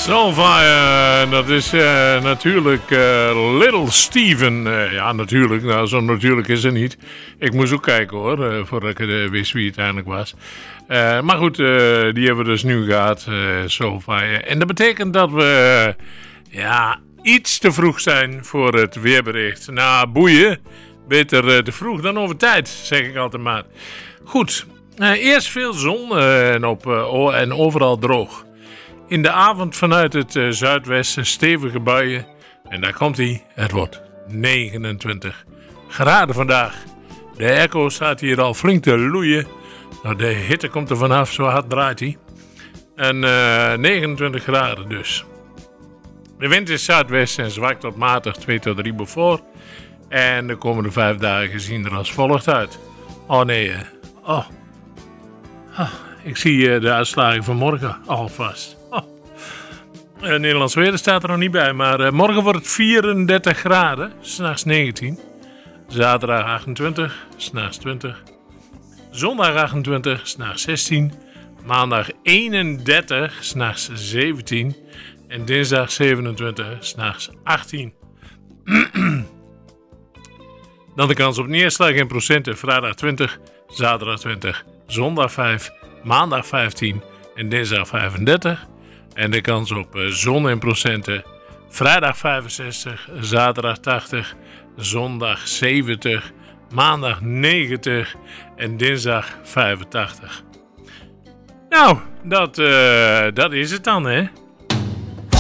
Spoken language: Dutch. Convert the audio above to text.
Soulfire, dat is natuurlijk Little Steven. Ja, natuurlijk. Nou, zo natuurlijk is het niet. Ik moest ook kijken hoor, voordat ik wist wie het eigenlijk was. Maar goed, die hebben we dus nu gehad, Soulfire. En dat betekent dat we iets te vroeg zijn voor het weerbericht. Nou, boeien. Beter te vroeg dan over tijd, zeg ik altijd maar. Goed, eerst veel zon en overal droog. In de avond vanuit het zuidwesten stevige buien. En daar komt hij. Het wordt 29 graden vandaag. De airco staat hier al flink te loeien. Nou, de hitte komt er vanaf, zo hard draait hij. En 29 graden dus. De wind is zuidwest en zwak tot matig 2 tot 3 Beaufort. En de komende 5 dagen zien er als volgt uit. Oh nee, ik zie de uitslagen van morgen alvast. Nederlands weer staat er nog niet bij, maar morgen wordt het 34 graden, 's nachts 19. Zaterdag 28, 's nachts 20. Zondag 28, 's nachts 16. Maandag 31, 's nachts 17. En dinsdag 27, 's nachts 18. Dan de kans op neerslag in procenten. Vrijdag 20, zaterdag 20, zondag 5, maandag 15 en dinsdag 35. En de kans op zon in procenten. Vrijdag 65, zaterdag 80, zondag 70, maandag 90 en dinsdag 85. Nou, dat is het dan, hè.